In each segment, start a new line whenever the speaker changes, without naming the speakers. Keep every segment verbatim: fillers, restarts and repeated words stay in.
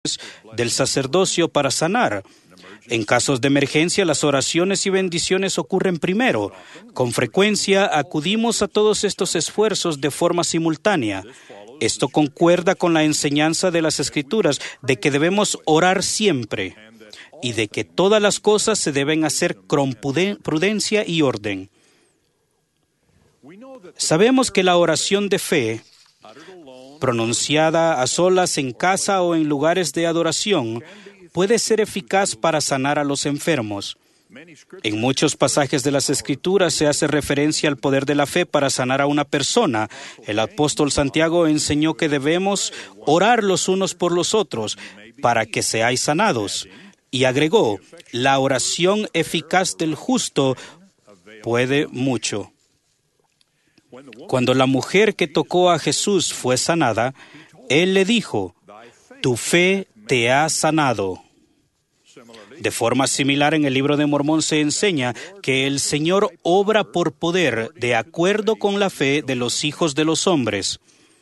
del sacerdocio para sanar. En casos de emergencia, las oraciones y bendiciones ocurren primero. Con frecuencia acudimos a todos estos esfuerzos de forma simultánea. Esto concuerda con la enseñanza de las Escrituras de que debemos orar siempre y de que todas las cosas se deben hacer con prudencia y orden. Sabemos que la oración de fe, pronunciada a solas en casa o en lugares de adoración, puede ser eficaz para sanar a los enfermos. En muchos pasajes de las Escrituras se hace referencia al poder de la fe para sanar a una persona. El apóstol Santiago enseñó que debemos orar los unos por los otros para que seáis sanados. Y agregó, la oración eficaz del justo puede mucho. Cuando la mujer que tocó a Jesús fue sanada, Él le dijo, tu fe te ha sanado. De forma similar, en el Libro de Mormón se enseña que el Señor obra por poder de acuerdo con la fe de los hijos de los hombres.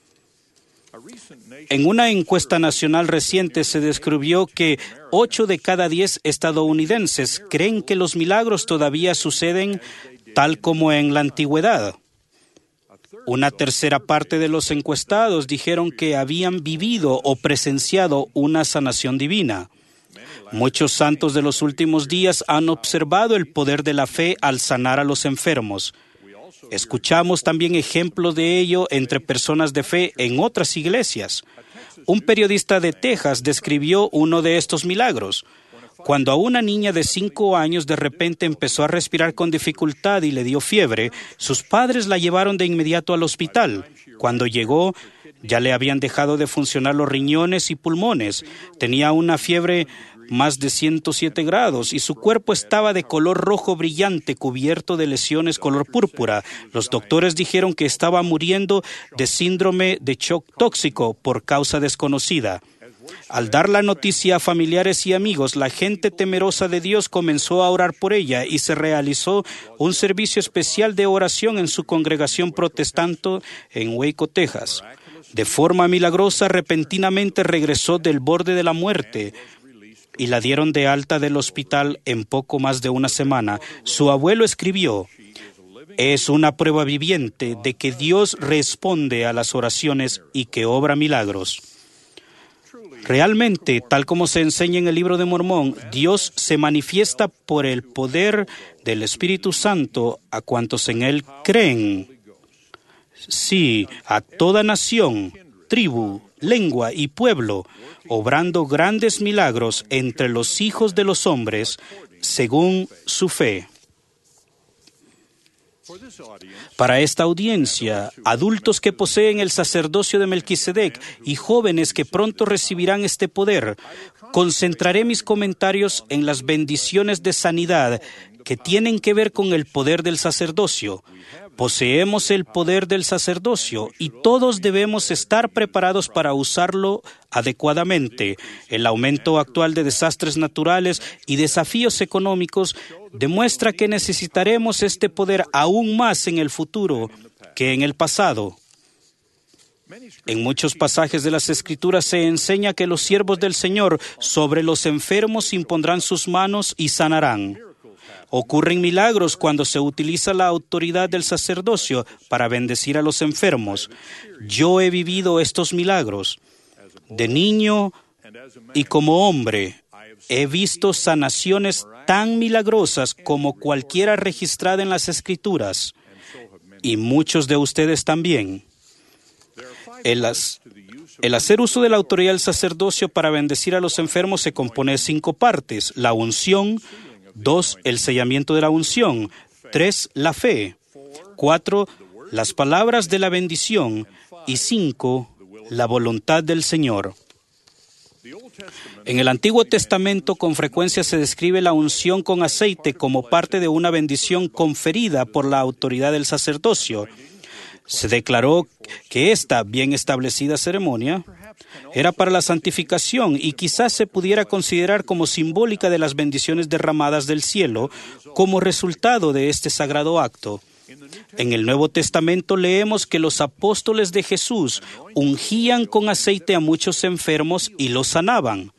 En una encuesta nacional reciente se descubrió que ocho de cada diez estadounidenses creen que los milagros todavía suceden tal como en la antigüedad. Una tercera parte de los encuestados dijeron que habían vivido o presenciado una sanación divina. Muchos santos de los últimos días han observado el poder de la fe al sanar a los enfermos. Escuchamos también ejemplos de ello entre personas de fe en otras iglesias. Un periodista de Texas describió uno de estos milagros. Cuando a una niña de cinco años de repente empezó a respirar con dificultad y le dio fiebre, sus padres la llevaron de inmediato al hospital. Cuando llegó, ya le habían dejado de funcionar los riñones y pulmones. Tenía una fiebre más de ciento siete grados y su cuerpo estaba de color rojo brillante, cubierto de lesiones color púrpura. Los doctores dijeron que estaba muriendo de síndrome de shock tóxico por causa desconocida. Al dar la noticia a familiares y amigos, la gente temerosa de Dios comenzó a orar por ella y se realizó un servicio especial de oración en su congregación protestante en Waco, Texas. De forma milagrosa, repentinamente regresó del borde de la muerte y la dieron de alta del hospital en poco más de una semana. Su abuelo escribió, es una prueba viviente de que Dios responde a las oraciones y que obra milagros. Realmente, tal como se enseña en el Libro de Mormón, Dios se manifiesta por el poder del Espíritu Santo a cuantos en Él creen. Sí, a toda nación, tribu, lengua y pueblo, obrando grandes milagros entre los hijos de los hombres, según su fe. Para esta audiencia, adultos que poseen el sacerdocio de Melquisedec y jóvenes que pronto recibirán este poder, concentraré mis comentarios en las bendiciones de sanidad que tienen que ver con el poder del sacerdocio. Poseemos el poder del sacerdocio y todos debemos estar preparados para usarlo adecuadamente. El aumento actual de desastres naturales y desafíos económicos demuestra que necesitaremos este poder aún más en el futuro que en el pasado. En muchos pasajes de las Escrituras se enseña que los siervos del Señor sobre los enfermos impondrán sus manos y sanarán. Ocurren milagros cuando se utiliza la autoridad del sacerdocio para bendecir a los enfermos. Yo he vivido estos milagros. De niño y como hombre, he visto sanaciones tan milagrosas como cualquiera registrada en las Escrituras. Y muchos de ustedes también. El, as, el hacer uso de la autoridad del sacerdocio para bendecir a los enfermos se compone de cinco partes. La unción. Dos, el sellamiento de la unción. Tres, la fe. Cuatro, las palabras de la bendición. Y cinco, la voluntad del Señor. En el Antiguo Testamento con frecuencia se describe la unción con aceite como parte de una bendición conferida por la autoridad del sacerdocio. Se declaró que esta bien establecida ceremonia era para la santificación y quizás se pudiera considerar como simbólica de las bendiciones derramadas del cielo como resultado de este sagrado acto. En el Nuevo Testamento leemos que los apóstoles de Jesús ungían con aceite a muchos enfermos y los sanaban.